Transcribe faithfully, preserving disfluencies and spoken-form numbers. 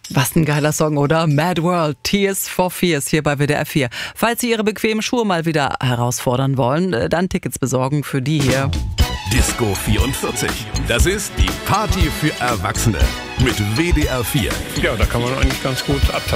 Was ein geiler Song, oder? Mad World, Tears for Fears hier bei W D R vier. Falls Sie Ihre bequemen Schuhe mal wieder herausfordern wollen, dann Tickets besorgen für die hier. Disco vierundvierzig. Das ist die Party für Erwachsene mit W D R vier. Ja, da kann man eigentlich ganz gut abtapfen.